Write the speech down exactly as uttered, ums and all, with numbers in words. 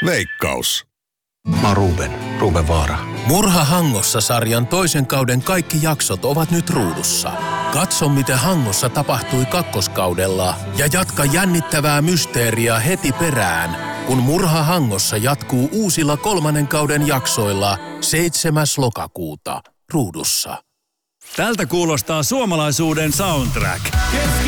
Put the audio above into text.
Veikkaus. Mä oon Ruben, Ruben Vaara. Murha Hangossa-sarjan toisen kauden kaikki jaksot ovat nyt ruudussa. Katso, miten Hangossa tapahtui kakkoskaudella ja jatka jännittävää mysteeriä heti perään, kun Murha Hangossa jatkuu uusilla kolmannen kauden jaksoilla seitsemäs lokakuuta ruudussa. Tältä kuulostaa suomalaisuuden soundtrack.